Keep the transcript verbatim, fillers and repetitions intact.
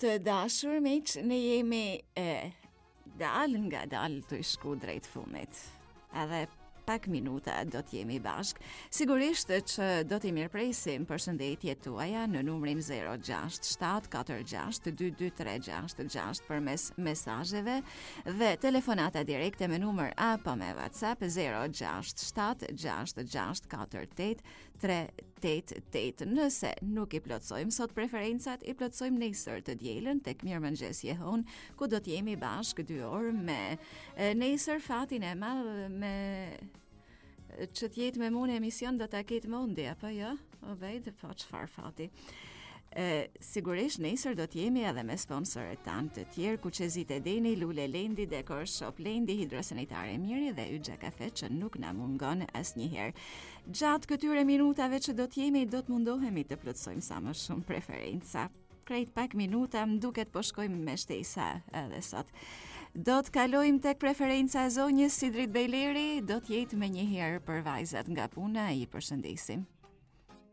Të dashur miq, ne jemi e, dal nga dal të shku drejt fundit. Edhe pak minuta do t'jemi bashk. Sigurisht që do t'i mirëpresim përshëndetjet tuaja në numrin zero gjasht shtat katër gjasht dy dy tre gjasht gjasht përmes mesazheve dhe telefonata direkte me numër apo me WhatsApp zero gjasht shtat gjasht gjasht katër tetë tre tetë tetë. Nëse nuk i plotsojmë sot preferencat, i plotsojmë nesër të dielën tek Mirëmëngjesi e Hon, ku do t'jemi bashk dy orë me e, nesër fatin e madh me që t'jetë me mune emision do t'a ketë mundi, apo jo? O bejt, po çfarë fati. E, sigurisht nesër do t'jemi edhe me sponsorët tanë të tjerë, Kuqezit e Deni, Lule Lendi, Dekor Shop Lendi, Hidrosanitare Miri dhe Yxha Kafe që nuk na mungon asnjëherë. Gjatë këtyre minutave që do t'jemi, do të mundohemi të plotsojmë sa më shumë preferenca. Krejt pak minuta më duket po shkojmë me shtesa edhe sot. Do të kalojmë tek preferenca e zonjës Sidrit Bejleri, do të jetë me një herë për vajzat nga puna, i përshëndesim.